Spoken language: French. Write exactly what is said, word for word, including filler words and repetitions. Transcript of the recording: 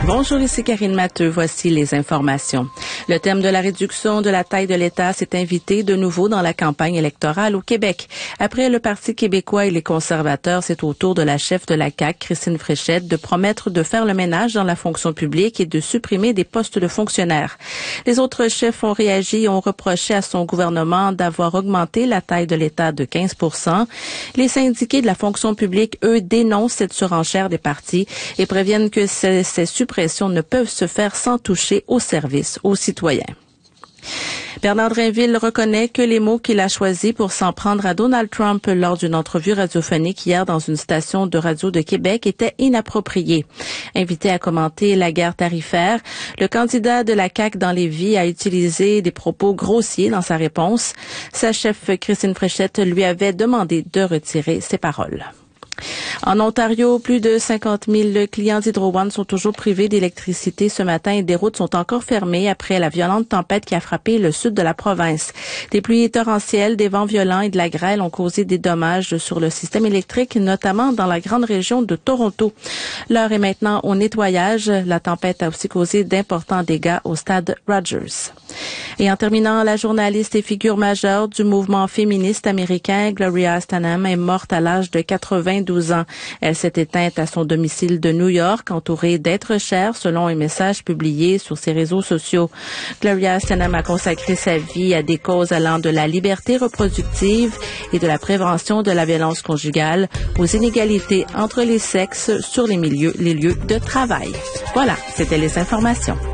Bonjour, ici Karine Matteux. Voici les informations. Le thème de la réduction de la taille de l'État s'est invité de nouveau dans la campagne électorale au Québec. Après le Parti québécois et les conservateurs, c'est au tour de la chef de la C A Q, Christine Fréchette, de promettre de faire le ménage dans la fonction publique et de supprimer des postes de fonctionnaires. Les autres chefs ont réagi et ont reproché à son gouvernement d'avoir augmenté la taille de l'État de quinze pour cent. Les syndiqués de la fonction publique, eux, dénoncent cette surenchère des partis et préviennent que ces, ces suppressions ne peuvent se faire sans toucher aux services aux citoyens. Bernard Drinville reconnaît que les mots qu'il a choisis pour s'en prendre à Donald Trump lors d'une entrevue radiophonique hier dans une station de radio de Québec étaient inappropriés. Invité à commenter la guerre tarifaire, le candidat de la C A Q dans Lévis a utilisé des propos grossiers dans sa réponse. Sa chef Christine Fréchette lui avait demandé de retirer ses paroles. En Ontario, plus de cinquante mille clients d'Hydro One sont toujours privés d'électricité ce matin et des routes sont encore fermées après la violente tempête qui a frappé le sud de la province. Des pluies torrentielles, des vents violents et de la grêle ont causé des dommages sur le système électrique, notamment dans la grande région de Toronto. L'heure est maintenant au nettoyage. La tempête a aussi causé d'importants dégâts au stade Rogers. Et en terminant, la journaliste et figure majeure du mouvement féministe américain, Gloria Steinem, est morte à l'âge de quatre-vingt-douze ans. Elle s'est éteinte à son domicile de New York, entourée d'êtres chers, selon un message publié sur ses réseaux sociaux. Gloria Steinem a consacré sa vie à des causes allant de la liberté reproductive et de la prévention de la violence conjugale aux inégalités entre les sexes sur les milieux, les lieux de travail. Voilà, c'était les informations.